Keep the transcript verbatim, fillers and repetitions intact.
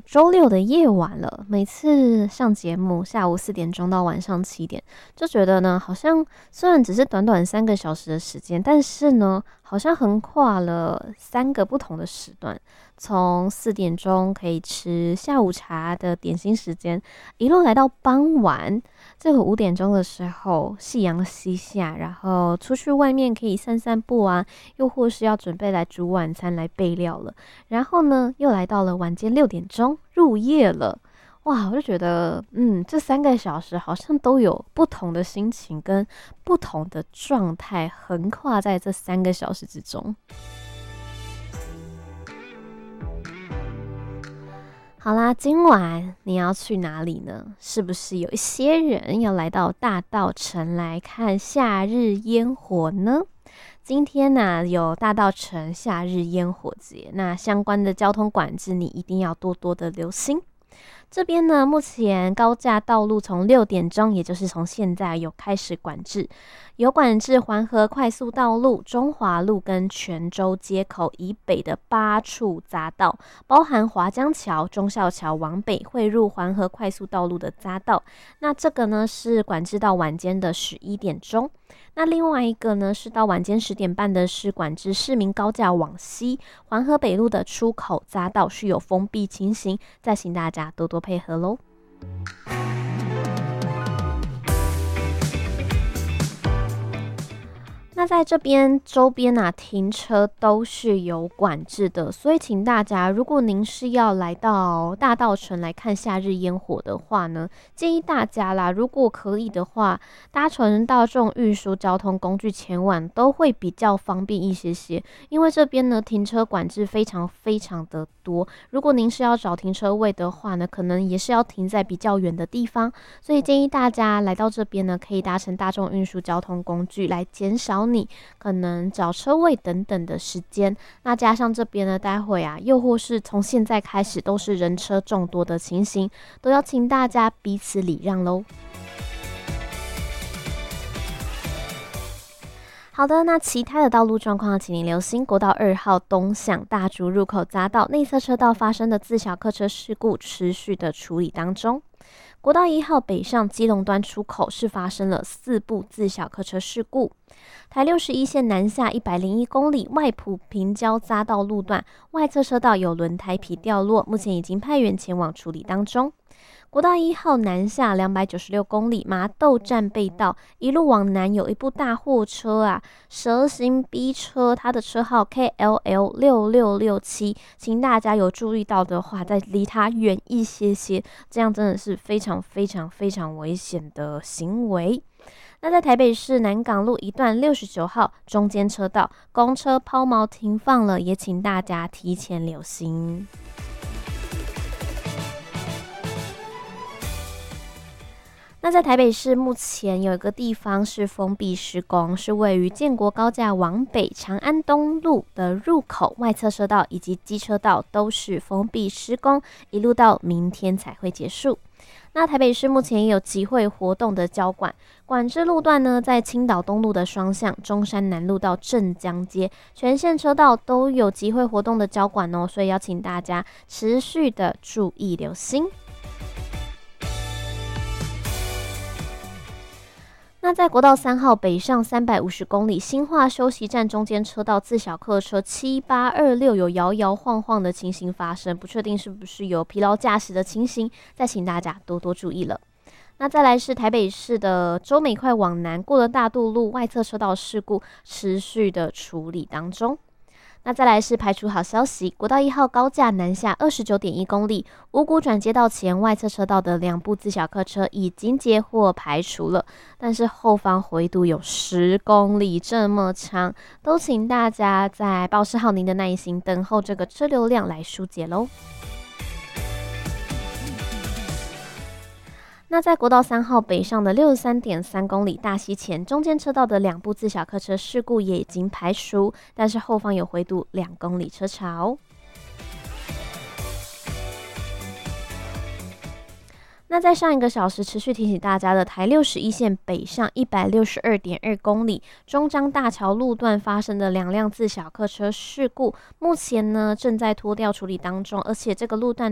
周六的夜晚了，每次上节目，下午四点钟到晚上七点，就觉得呢，好像虽然只是短短三个小时的时间，但是呢，好像横跨了三个不同的时段。从四点钟可以吃下午茶的点心时间，一路来到傍晚，这个五点钟的时候，夕阳西下，然后出去外面可以散散步啊，又或是要准备来煮晚餐来备料了。然后呢，又来到了晚间六点钟，入夜了。哇，我就觉得，嗯，这三个小时好像都有不同的心情跟不同的状态，横跨在这三个小时之中。好啦，今晚你要去哪里呢？是不是有一些人要来到大稻埕来看夏日烟火呢？今天呢、有大稻埕夏日烟火节，那相关的交通管制你一定要多多的留心。这边呢，目前高架道路从六点钟，也就是从现在有开始管制，有管制环河快速道路、中华路跟泉州街口以北的八处匝道，包含华江桥、忠孝桥往北汇入环河快速道路的匝道。那这个呢是管制到晚间的十一点钟。那另外一个呢，是到晚间十点半的是管制市民高架往西，环河北路的出口匝道是有封闭情形，再请大家多多配合咯。那在这边周边啊，停车都是有管制的，所以请大家，如果您是要来到大稻埕来看夏日烟火的话呢，建议大家啦，如果可以的话，搭乘大众运输交通工具前往都会比较方便一些些，因为这边呢停车管制非常非常的多，如果您是要找停车位的话呢，可能也是要停在比较远的地方，所以建议大家来到这边呢，可以搭乘大众运输交通工具来减少你可能找车位等等的时间。那加上这边呢，待会啊，又或是从现在开始都是人车众多的情形，都要请大家彼此礼让咯。好的，那其他的道路状况，请您留心国道二号东向大竹入口匝道内侧车道发生的自小客车事故，持续的处理当中。国道一号北上基隆端出口是发生了四部自小客车事故。台六十一线南下一百零一公里外埔平交匝道路段外侧车道有轮胎皮掉落，目前已经派员前往处理当中。国道一号南下两百九十六公里麻豆站被道，一路往南有一部大货车啊，蛇形逼车，它的车号 K L L 六六六七，请大家有注意到的话，再离它远一些些，这样真的是非常非常非常危险的行为。那在台北市南港路一段六十九号中间车道，公车抛锚停放了，也请大家提前留心。那在台北市目前有一个地方是封闭施工，是位于建国高架往北长安东路的入口外侧车道以及机车道都是封闭施工，一路到明天才会结束。那台北市目前也有集会活动的交管，管制路段呢，在青岛东路的双向、中山南路到镇江街，全线车道都有集会活动的交管哦，所以要请大家持续的注意留心。那在国道三号北上三百五十公里新化休息站中间车道自小客车七八二六有摇摇晃晃的情形发生，不确定是不是有疲劳驾驶的情形，再请大家多多注意了。那再来是台北市的洲美快往南过了大渡路外侧车道事故持续的处理当中。那再来是排除好消息，国道一号高架南下二十九点一公里，五股转接道前外侧车道的两部自小客车已经接获排除了，但是后方回堵有十公里这么长，都请大家在保持好您的耐心，等候这个车流量来疏解咯。那在国道三号北上的六十三点三公里大溪前中间车道的两部自小客车事故也已经排除，但是后方有回堵两公里车潮。那在上一个小时持续提醒大家的台六十一线北上一百六十二点二公里中彰大桥路段发生的两辆自小客车事故，目前呢正在拖吊处理当中，而且这个路段